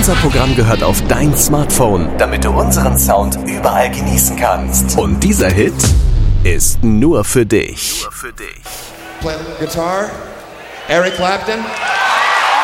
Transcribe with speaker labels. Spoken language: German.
Speaker 1: Unser Programm gehört auf dein Smartphone, damit du unseren Sound überall genießen kannst. Und dieser Hit ist nur für dich.
Speaker 2: Playing guitar, Eric Clapton.